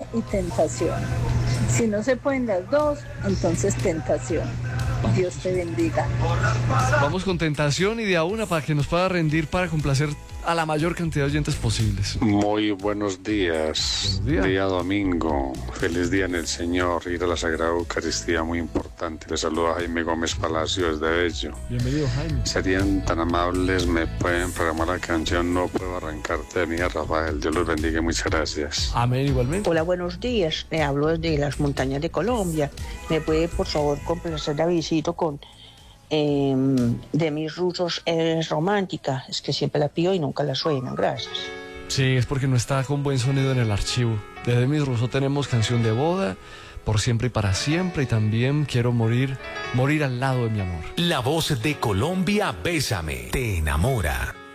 y tentación. Si no se pueden las dos, entonces tentación. Dios te bendiga. Vamos con tentación y de a una para que nos pueda rendir para complacer a la mayor cantidad de oyentes posibles. Muy buenos días. Buenos días. Día domingo. Feliz día en el Señor. Ir a la Sagrada Eucaristía, muy importante. Les saluda Jaime Gómez Palacios de Bello. Bienvenido, Jaime. Serían tan amables, me pueden programar la canción No Puedo Arrancarte de mí, a Rafael. Dios los bendiga y muchas gracias. Amén, igualmente. Hola, buenos días. Le hablo desde las montañas de Colombia. ¿Me puede, por favor, complacer Davidcito con de mis rusos es romántica? Es que siempre la pido y nunca la suenan. Gracias. Sí, es porque no está con buen sonido en el archivo. Desde Mis Russo tenemos canción de boda, Por siempre y para siempre, y también Quiero morir al lado de mi amor. La voz de Colombia, Bésame, te enamora.